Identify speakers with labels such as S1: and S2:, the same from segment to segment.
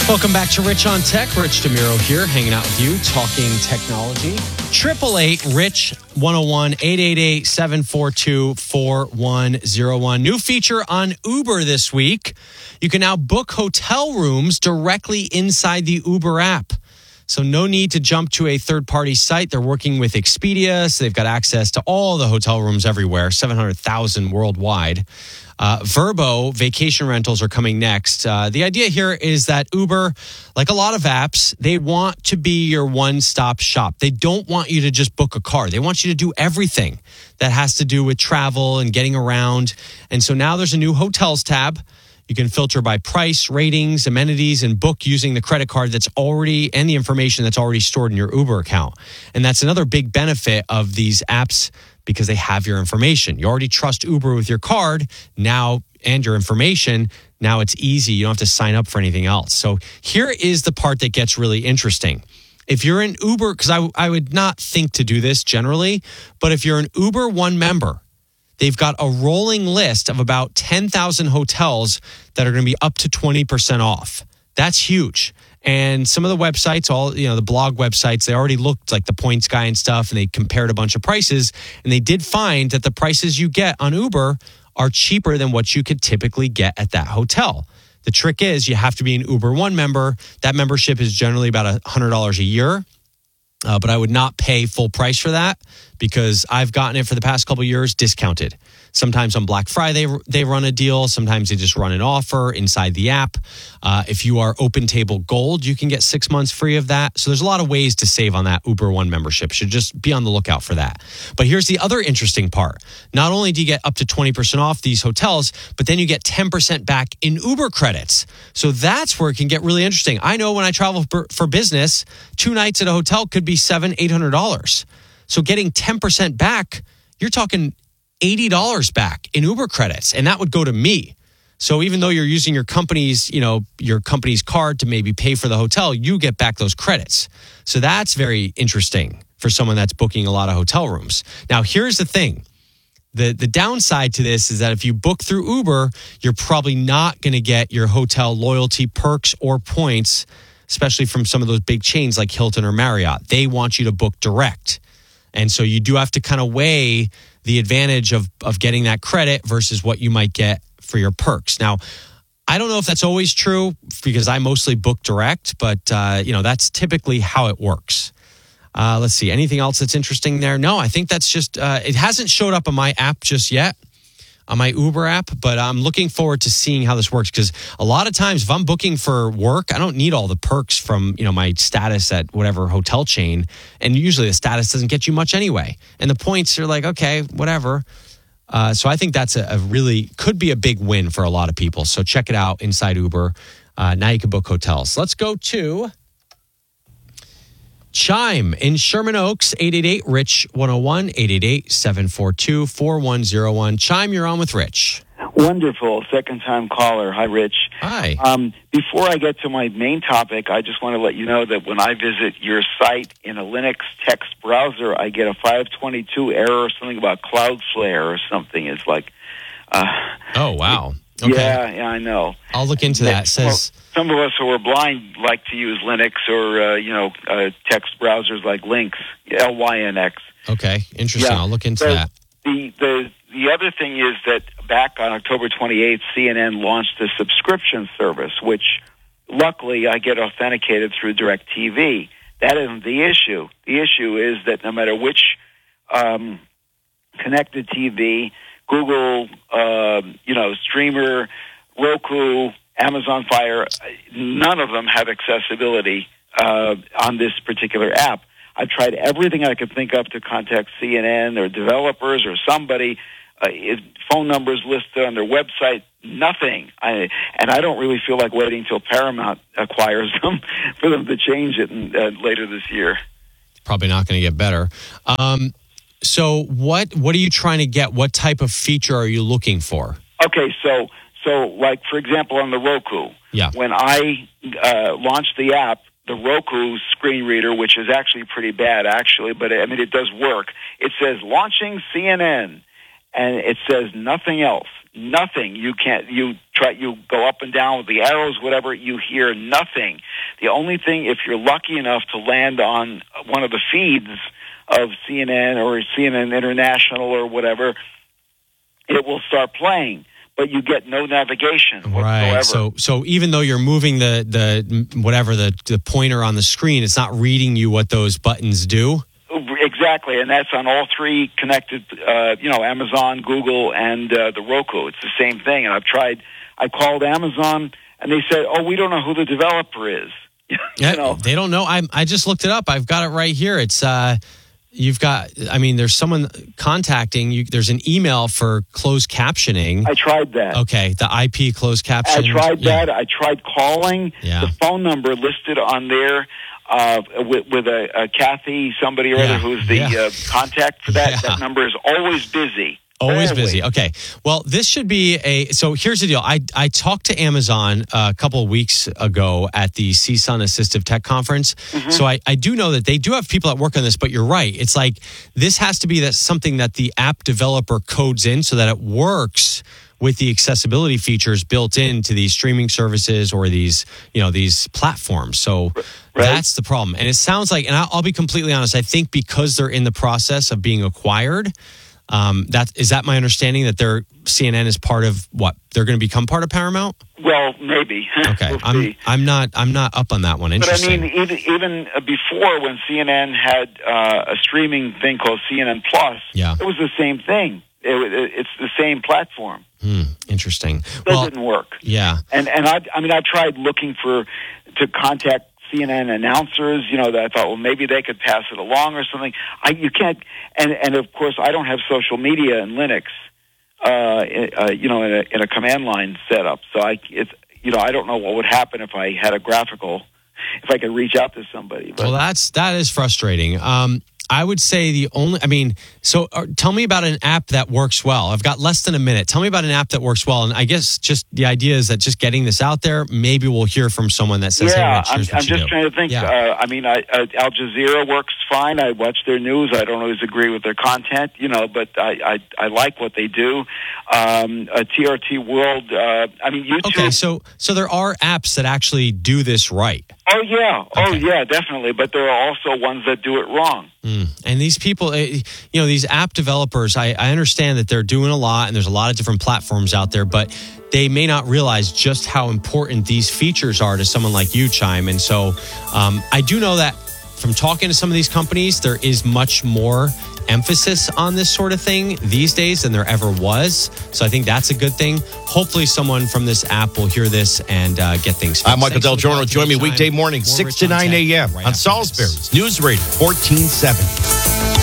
S1: Welcome back to Rich on Tech. Rich DeMiro here, hanging out with you, talking technology. 888-RICH-101, 888-742-4101. New feature on Uber this week. You can now book hotel rooms directly inside the Uber app. So no need to jump to a third-party site. They're working with Expedia, so they've got access to all the hotel rooms everywhere, 700,000 worldwide. Vrbo vacation rentals are coming next. The idea here is that Uber, like a lot of apps, they want to be your one-stop shop. They don't want you to just book a car. They want you to do everything that has to do with travel and getting around. And so now there's a new hotels tab. You can filter by price, ratings, amenities, and book using the credit card that's already and the information that's already stored in your Uber account. And that's another big benefit of these apps because they have your information. You already trust Uber with your card now and your information. Now it's easy. You don't have to sign up for anything else. So here is the part that gets really interesting. If you're an Uber, because I would not think to do this generally, but if you're an Uber One member, they've got a rolling list of about 10,000 hotels that are going to be up to 20% off. That's huge. And some of the websites, the blog websites, they already looked like the Points Guy and stuff, and they compared a bunch of prices, and they did find that the prices you get on Uber are cheaper than what you could typically get at that hotel. The trick is you have to be an Uber One member. That membership is generally about $100 a year. But I would not pay full price for that because I've gotten it for the past couple of years discounted. Sometimes on Black Friday, they run a deal. Sometimes they just run an offer inside the app. If you are Open Table Gold, you can get 6 months free of that. So there's a lot of ways to save on that Uber One membership. Should just be on the lookout for that. But here's the other interesting part. Not only do you get up to 20% off these hotels, but then you get 10% back in Uber credits. So that's where it can get really interesting. I know when I travel for business, 2 nights at a hotel could be $700-800. So getting 10% back, you're talking $80 back in Uber credits, and that would go to me. So even though you're using your company's card to maybe pay for the hotel, you get back those credits. So that's very interesting for someone that's booking a lot of hotel rooms. Now, here's the thing. The downside to this is that if you book through Uber, you're probably not going to get your hotel loyalty perks or points, especially from some of those big chains like Hilton or Marriott. They want you to book direct. And so you do have to kind of weigh the advantage of getting that credit versus what you might get for your perks. Now, I don't know if that's always true because I mostly book direct, but that's typically how it works. Let's see. Anything else that's interesting there? No, I think that's just, it hasn't showed up on my app just yet, on my Uber app, but I'm looking forward to seeing how this works because a lot of times if I'm booking for work, I don't need all the perks from, my status at whatever hotel chain. And usually the status doesn't get you much anyway. And the points are like, okay, whatever. So I think that's could be a big win for a lot of people. So check it out inside Uber. Now you can book hotels. Let's go to Chime in Sherman Oaks, 888-RICH-101, 888-742-4101. Chime, you're on with Rich.
S2: Wonderful. Second-time caller. Hi, Rich.
S1: Hi.
S2: Before I get to my main topic, I just want to let you know that when I visit your site in a Linux text browser, I get a 522 error or something about Cloudflare or something. It's like...
S1: oh, wow. Okay.
S2: Yeah, I know.
S1: I'll look into that. It says...
S2: Some of us who are blind like to use Linux or, text browsers like Lynx, Lynx.
S1: Okay, interesting.
S2: Yeah.
S1: I'll look into that.
S2: The other thing is that back on October 28th, CNN launched a subscription service, which luckily I get authenticated through DirecTV. That isn't the issue. The issue is that no matter which connected TV, Google, Streamer, Roku, Amazon Fire, none of them have accessibility on this particular app. I've tried everything I could think of to contact CNN or developers or somebody, phone numbers listed on their website, nothing. I don't really feel like waiting till Paramount acquires them for them to change it later this year.
S1: Probably not going to get better. So what are you trying to get? What type of feature are you looking for?
S2: Okay, so like, for example, on the Roku, when I launched the app, the Roku screen reader, which is actually pretty bad, but it does work. It says launching CNN, and it says nothing else. Nothing. You go up and down with the arrows, whatever, you hear nothing. The only thing, if you're lucky enough to land on one of the feeds of CNN or CNN International or whatever, it will start playing, but you get no navigation whatsoever.
S1: Right. So even though you're moving the pointer on the screen, it's not reading you what those buttons do.
S2: Exactly, and that's on all three connected, Amazon, Google, and the Roku. It's the same thing. And I called Amazon, and they said, "Oh, we don't know who the developer is."
S1: They don't know. I just looked it up. I've got it right here. It's there's someone contacting you. There's an email for closed captioning.
S2: I tried that.
S1: Okay, the IP closed captioning.
S2: I tried that. I tried calling.
S1: Yeah.
S2: The phone number listed on there with a Kathy, somebody or other who's the contact for that. Yeah. That number is always busy.
S1: Always busy. Okay. Well, this should be so here's the deal. I talked to Amazon a couple of weeks ago at the CSUN Assistive Tech Conference. Mm-hmm. So I do know that they do have people that work on this, but you're right. It's like this has to be something that the app developer codes in so that it works with the accessibility features built into these streaming services or these platforms. So that's the problem. And it sounds like, and I'll be completely honest, I think because they're in the process of being acquired, is that my understanding that CNN is part of what? They're going to become part of Paramount?
S2: Well, maybe.
S1: Okay. We'll I'm not up on that one. Interesting.
S2: But I mean, even before when CNN had a streaming thing called CNN Plus, it was the same thing. It's the same platform.
S1: Interesting.
S2: That didn't work.
S1: Yeah.
S2: And I tried looking to contact CNN announcers, that I thought, well, maybe they could pass it along or something. You can't, and of course, I don't have social media in Linux, in a command line setup. So I don't know what would happen if I had if I could reach out to somebody. But.
S1: Well, that is frustrating. I would say tell me about an app that works well. I've got less than a minute. Tell me about an app that works well. And I guess just the idea is that just getting this out there, maybe we'll hear from someone that says,
S2: I'm just trying to think. Yeah. Al Jazeera works fine. I watch their news. I don't always agree with their content, but I like what they do. TRT World, YouTube.
S1: Okay, so there are apps that actually do this right.
S2: Oh, yeah. Okay. Oh, yeah, definitely. But there are also ones that do it wrong.
S1: And these people, these app developers, I understand that they're doing a lot and there's a lot of different platforms out there, but they may not realize just how important these features are to someone like you, Chime. And so I do know that from talking to some of these companies, there is much more emphasis on this sort of thing these days than there ever was. So I think that's a good thing. Hopefully someone from this app will hear this and get things fixed.
S3: I'm Michael Del Giorno. Join me weekday morning, 6 to 9 a.m. on Salisbury's News Radio 1470.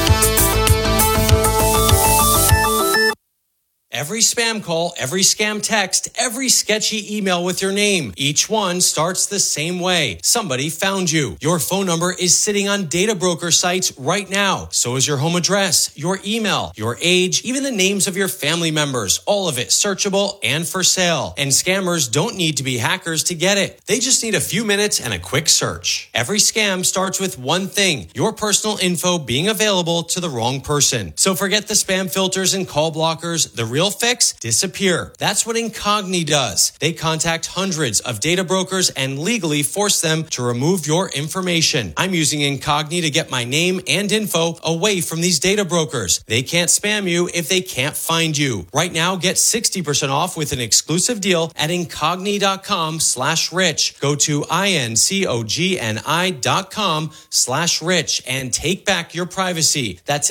S1: Every spam call, every scam text, every sketchy email with your name. Each one starts the same way. Somebody found you. Your phone number is sitting on data broker sites right now. So is your home address, your email, your age, even the names of your family members. All of it searchable and for sale. And scammers don't need to be hackers to get it. They just need a few minutes and a quick search. Every scam starts with one thing: your personal info being available to the wrong person. So forget the spam filters and call blockers. The real fix: disappear. That's what Incogni does. They contact hundreds of data brokers and legally force them to remove your information. I'm using Incogni to get my name and info away from these data brokers. They can't spam you if they can't find you. Right now, get 60% off with an exclusive deal at Incogni.com/rich. Go to INCOGNI.com/rich and take back your privacy. That's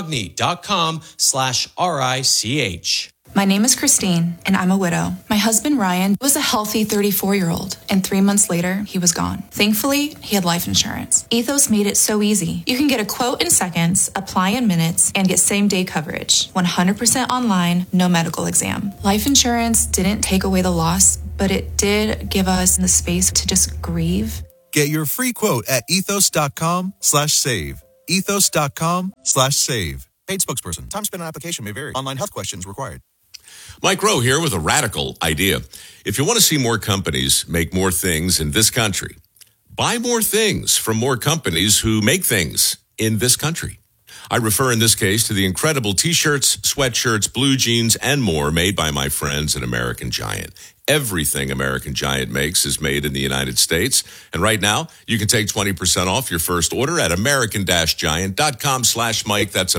S1: Incogni.com/RICH.
S4: My name is Christine, and I'm a widow. My husband, Ryan, was a healthy 34-year-old, and 3 months later, he was gone. Thankfully, he had life insurance. Ethos made it so easy. You can get a quote in seconds, apply in minutes, and get same-day coverage. 100% online, no medical exam. Life insurance didn't take away the loss, but it did give us the space to just grieve.
S5: Get your free quote at ethos.com/save. Ethos.com/save. Paid spokesperson. Time spent on application may vary. Online health questions required.
S6: Mike Rowe here with a radical idea. If you want to see more companies make more things in this country, buy more things from more companies who make things in this country. I refer in this case to the incredible t-shirts, sweatshirts, blue jeans, and more made by my friends at American Giant. Everything American Giant makes is made in the United States. And right now, you can take 20% off your first order at american-giant.com/Mike. That's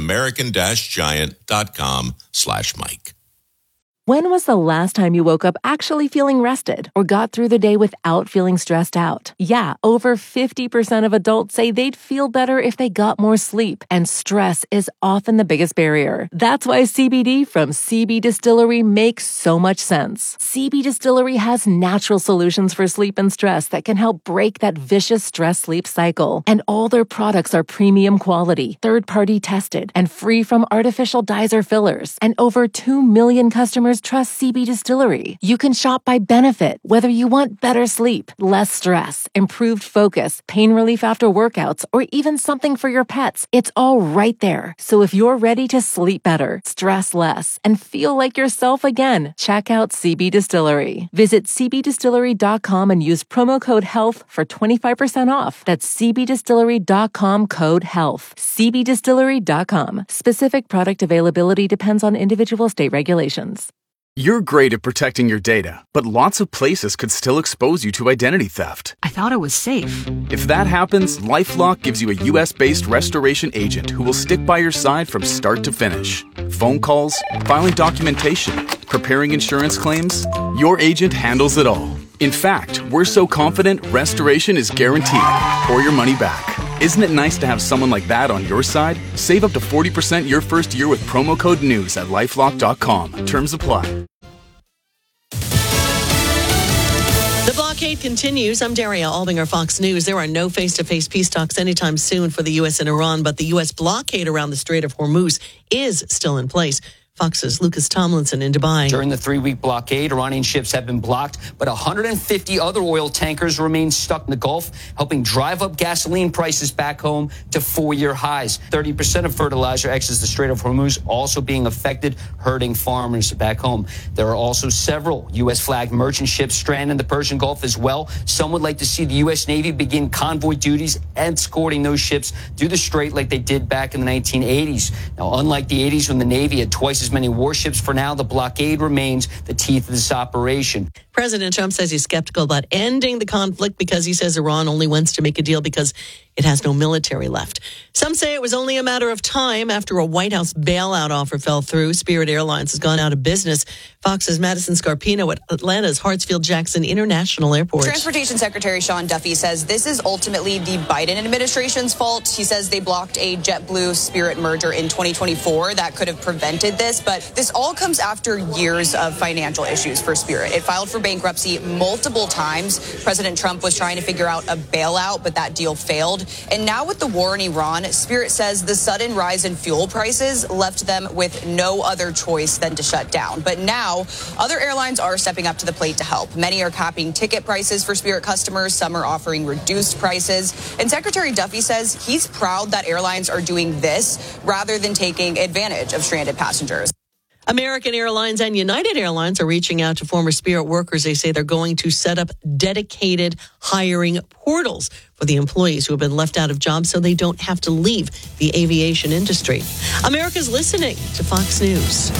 S6: american-giant.com/Mike.
S7: When was the last time you woke up actually feeling rested or got through the day without feeling stressed out? Yeah, over 50% of adults say they'd feel better if they got more sleep, and stress is often the biggest barrier. That's why CBD from CB Distillery makes so much sense. CB Distillery has natural solutions for sleep and stress that can help break that vicious stress-sleep cycle. And all their products are premium quality, third-party tested, and free from artificial dyes or fillers. And over 2 million customers trust CB Distillery. You can shop by benefit, whether you want better sleep, less stress, improved focus, pain relief after workouts, or even something for your pets. It's all right there. So if you're ready to sleep better, stress less, and feel like yourself again, check out CB Distillery. Visit cbdistillery.com and use promo code HEALTH for 25% off. That's cbdistillery.com, code HEALTH. cbdistillery.com. Specific product availability depends on individual state regulations.
S8: You're great at protecting your data, but lots of places could still expose you to identity theft.
S9: I thought it was safe.
S8: If that happens, LifeLock gives you a US-based restoration agent who will stick by your side from start to finish. Phone calls, filing documentation, preparing insurance claims, your agent handles it all. In fact, we're so confident restoration is guaranteed or your money back. Isn't it nice to have someone like that on your side? Save up to 40% your first year with promo code NEWS at LifeLock.com. Terms apply.
S9: The blockade continues. I'm Daria Albinger, Fox News. There are no face-to-face peace talks anytime soon for the U.S. and Iran, but the U.S. blockade around the Strait of Hormuz is still in place. Fox's Lucas Tomlinson in Dubai.
S10: During the 3-week blockade, Iranian ships have been blocked, but 150 other oil tankers remain stuck in the Gulf, helping drive up gasoline prices back home to 4-year highs. 30% of fertilizer exits the Strait of Hormuz, also being affected, hurting farmers back home. There are also several U.S.-flagged merchant ships stranded in the Persian Gulf as well. Some would like to see the U.S. Navy begin convoy duties, escorting those ships through the strait like they did back in the 1980s. Now, unlike the 80s when the Navy had twice as many warships, for now, the blockade remains the teeth of this operation.
S9: President Trump says he's skeptical about ending the conflict because he says Iran only wants to make a deal because it has no military left. Some say it was only a matter of time after a White House bailout offer fell through. Spirit Airlines has gone out of business. Fox's Madison Scarpino at Atlanta's Hartsfield-Jackson International Airport.
S11: Transportation Secretary Sean Duffy says this is ultimately the Biden administration's fault. He says they blocked a JetBlue Spirit merger in 2024 that could have prevented this, but this all comes after years of financial issues for Spirit. It filed for bankruptcy multiple times. President Trump was trying to figure out a bailout, but that deal failed. And now with the war in Iran, Spirit says the sudden rise in fuel prices left them with no other choice than to shut down. But now other airlines are stepping up to the plate to help. Many are capping ticket prices for Spirit customers. Some are offering reduced prices. And Secretary Duffy says he's proud that airlines are doing this rather than taking advantage of stranded passengers.
S9: American Airlines and United Airlines are reaching out to former Spirit workers. They say they're going to set up dedicated hiring portals for the employees who have been left out of jobs so they don't have to leave the aviation industry. America's listening to Fox News.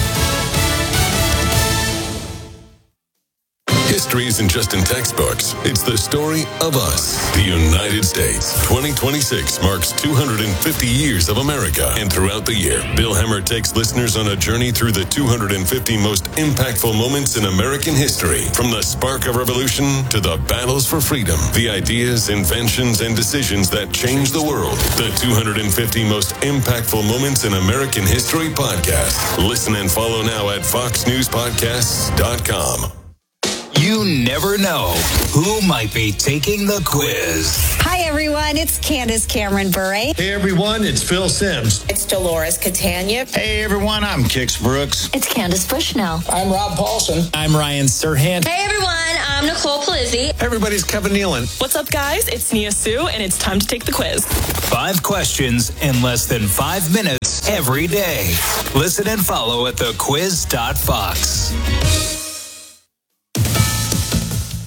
S12: History isn't just in textbooks. It's the story of us, the United States. 2026 marks 250 years of America. And throughout the year, Bill Hemmer takes listeners on a journey through the 250 most impactful moments in American history. From the spark of revolution to the battles for freedom, the ideas, inventions, and decisions that changed the world. The 250 most impactful moments in American history podcast. Listen and follow now at foxnewspodcasts.com.
S13: You never know who might be taking the quiz.
S14: Hi, everyone. It's Candace Cameron Bure.
S15: Hey, everyone. It's Phil Sims.
S16: It's Dolores Catania.
S17: Hey, everyone. I'm Kix Brooks.
S18: It's Candace Bushnell.
S19: I'm Rob Paulson.
S20: I'm Ryan Serhant.
S21: Hey, everyone. I'm Nicole Palizzi.
S15: Hey, everybody's Kevin Nealon.
S22: What's up, guys? It's Nia Sue, and it's time to take the quiz.
S13: 5 questions in less than 5 minutes every day. Listen and follow at thequiz.fox.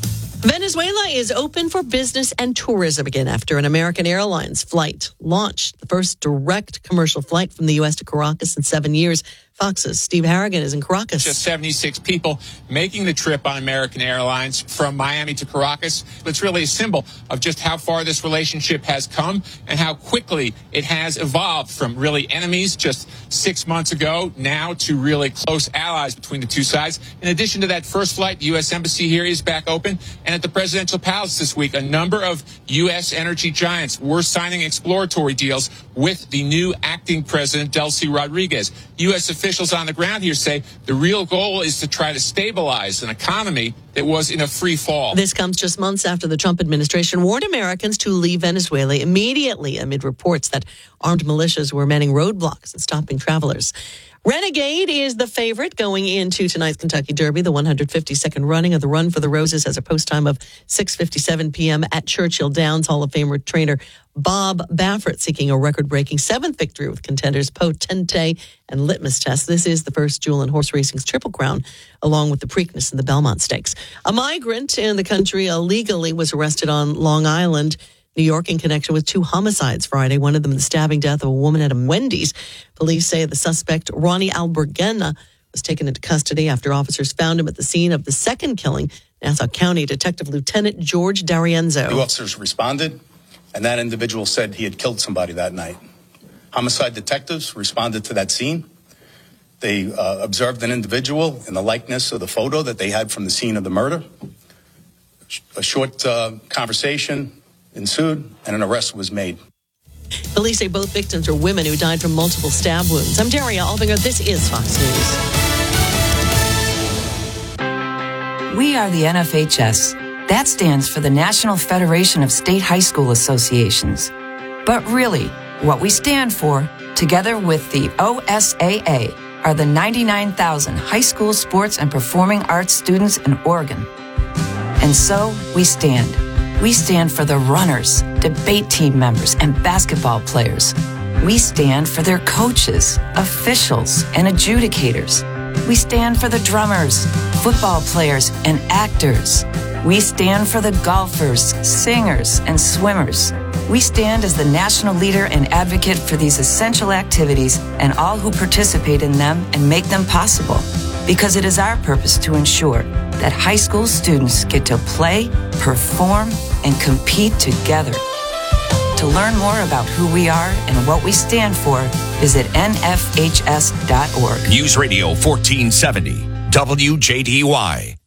S9: Venezuela is open for business and tourism again after an American Airlines flight launched the first direct commercial flight from the U.S. to Caracas in 7 years. Fox's Steve Harrigan is in Caracas.
S16: Just 76 people making the trip on American Airlines from Miami to Caracas. It's really a symbol of just how far this relationship has come and how quickly it has evolved from really enemies just 6 months ago now to really close allies between the two sides. In addition to that first flight, the U.S. Embassy here is back open. And at the presidential palace this week, a number of U.S. energy giants were signing exploratory deals with the new acting president, Delcy Rodriguez. U.S. officials on the ground here say the real goal is to try to stabilize an economy that was in a free fall.
S9: This comes just months after the Trump administration warned Americans to leave Venezuela immediately amid reports that armed militias were manning roadblocks and stopping travelers. Renegade is the favorite going into tonight's Kentucky Derby. The 152nd running of the Run for the Roses has a post time of 6:57 p.m. at Churchill Downs. Hall of Famer trainer Bob Baffert seeking a record-breaking 7th victory with contenders Potente and Litmus Test. This is the first jewel in horse racing's Triple Crown, along with the Preakness and the Belmont Stakes. A migrant in the country illegally was arrested on Long Island, New York, in connection with 2 homicides Friday, one of them the stabbing death of a woman at a Wendy's. Police say the suspect, Ronnie Albergena, was taken into custody after officers found him at the scene of the second killing. Nassau County Detective Lieutenant George D'Arienzo.
S18: The officers responded, and that individual said he had killed somebody that night. Homicide detectives responded to that scene. They observed an individual in the likeness of the photo that they had from the scene of the murder. A short conversation ensued, and an arrest was made.
S9: Police say both victims are women who died from multiple stab wounds. I'm Daria Albinger. This is Fox News.
S19: We are the NFHS. That stands for the National Federation of State High School Associations. But really, what we stand for, together with the OSAA, are the 99,000 high school sports and performing arts students in Oregon. And so we stand. We stand for the runners, debate team members, and basketball players. We stand for their coaches, officials, and adjudicators. We stand for the drummers, football players, and actors. We stand for the golfers, singers, and swimmers. We stand as the national leader and advocate for these essential activities and all who participate in them and make them possible. Because it is our purpose to ensure that high school students get to play, perform, and compete together. To learn more about who we are and what we stand for, visit nfhs.org.
S20: News Radio 1470, WJDY.